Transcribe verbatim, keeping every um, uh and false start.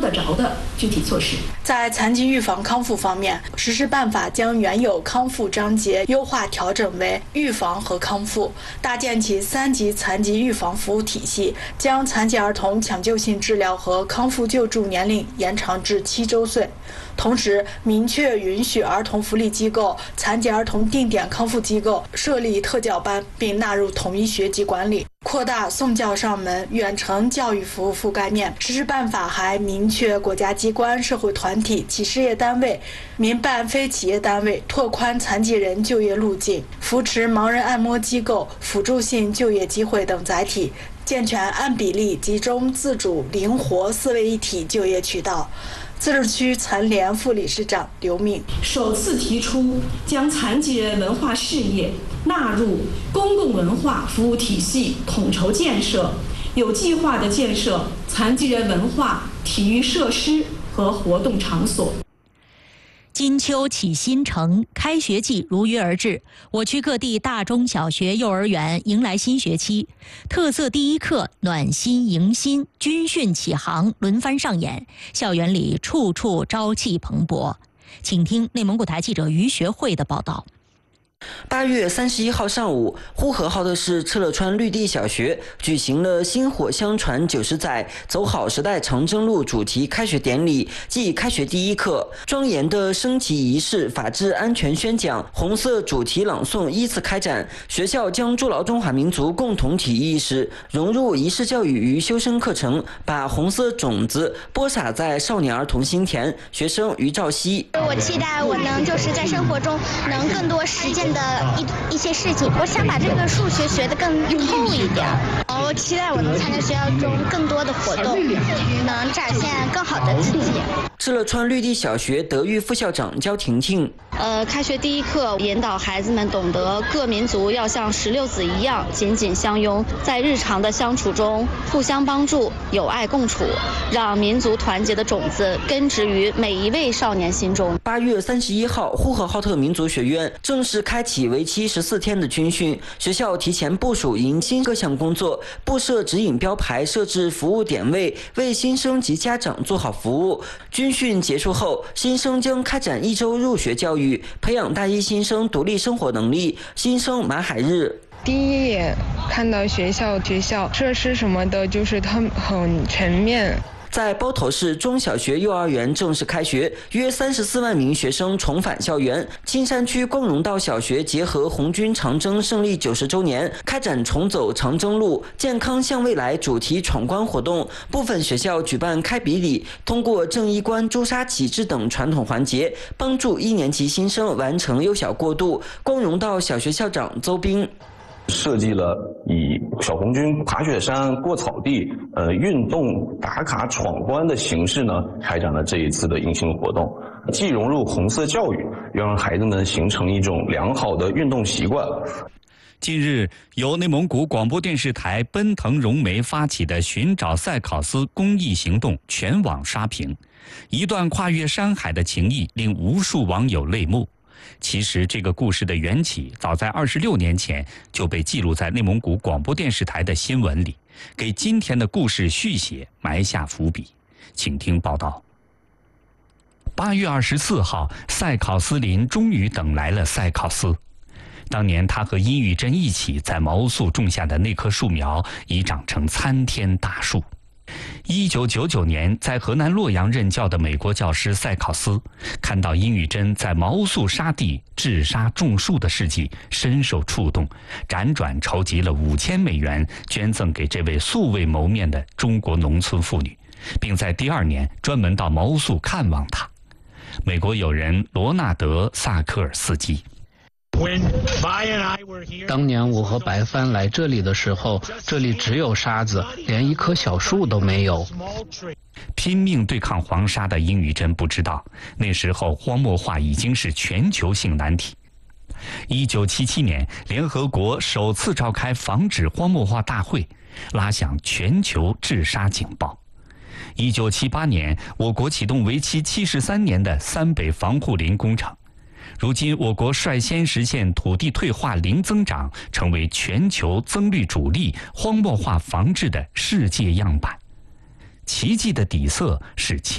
可着的具体措施。 在残疾预防康复方面，实施办法将原有康复章节优化调整为预防和康复，搭建起三级残疾预防服务体系，将残疾儿童抢救性治疗和康复救助年龄延长至七周岁。同时，明确允许儿童福利机构、残疾儿童定点康复机构设立特教班，并纳入统一学籍管理，扩大送教上门、远程教育服务覆盖面。实施办法还明确国家机关、社会团体、企事业单位、民办非企业单位拓宽残疾人就业路径，扶持盲人按摩机构、辅助性就业机会等载体，健全按比例、集中、自主、灵活四位一体就业渠道。自治区残联副理事长刘敏首次提出将残疾人文化事业纳入公共文化服务体系统筹建设，有计划地建设残疾人文化体育设施和活动场所。 金秋启新城，开学季如约而至，我区各地大中小学、幼儿园迎来新学期，特色第一课暖心迎新，军训启航轮番上演，校园里处处朝气蓬勃。请听内蒙古台记者于学慧的报道。 八月三十一号上午，呼和浩特市敕勒川绿地小学举行了薪火相传九十载，走好时代长征路主题开学典礼暨开学第一课。庄严的升旗仪式、法治安全宣讲、红色主题朗诵依次开展。学校将筑牢中华民族共同体意识，融入仪式教育与修身课程，把红色种子播撒在少年儿童心田。学生于兆熙， 我期待我能就是在生活中能更多实践的一一些事情，我想把这个数学学得更透一点。我期待我能参加学校中更多的活动，能展现更好的自己。 敕勒川绿地小学德育副校长焦婷婷， 呃，开学第一课引导孩子们懂得各民族要像石榴籽一样紧紧相拥，在日常的相处中互相帮助、友爱共处，让民族团结的种子根植于每一位少年心中。 八月三十一号，呼和浩特民族学院正式开启为期十四天的军训，学校提前部署迎新各项工作，布设指引标牌，设置服务点位，为新生及家长做好服务。军训结束后，新生将开展一周入学教育，培养大一新生独立生活能力。新生马海日， 第一眼看到学校学校设施什么的，就是它很全面。 在包头市中小学、幼儿园正式开学，约三十四万名学生重返校园。青山区光荣道小学结合红军长征胜利九十周年，开展重走长征路、健康向未来主题闯关活动。部分学校举办开笔礼，通过正衣冠、朱砂启智等传统环节，帮助一年级新生完成幼小过渡。光荣道小学校长邹斌。 设计了以小红军爬雪山、过草地、呃运动打卡闯关的形式呢，开展了这一次的迎新活动，既融入红色教育，又让孩子们形成一种良好的运动习惯。 近日，由内蒙古广播电视台奔腾融媒发起的寻找赛考斯公益行动全网刷屏，一段跨越山海的情谊令无数网友泪目。其实这个故事的缘起早在二十六年前就被记录在内蒙古广播电视台的新闻里，给今天的故事续写埋下伏笔。请听报道。八月二十四号，赛考斯林终于等来了赛考斯。当年他和殷玉珍一起在毛素种下的那棵树苗已长成参天大树。一九九九年，在河南洛阳任教的美国教师赛考斯看到殷玉珍在毛素沙地治沙种树的事迹，深受触动，辗转筹集了五千美元，捐赠给这位素未谋面的中国农村妇女，并在第二年专门到毛素看望她。美国友人罗纳德·萨科尔斯基。 当年我和白帆来这里的时候，这里只有沙子，连一棵小树都没有。 拼命对抗黄沙的殷玉珍不知道，那时候荒漠化已经是全球性难题。一九七七年，联合国首次召开防止荒漠化大会，拉响全球治沙警报。一九七八年，我国启动为期七十三年的三北防护林工程。如今，我国率先实现土地退化零增长，成为全球增绿主力、荒漠化防治的世界样板。奇迹的底色是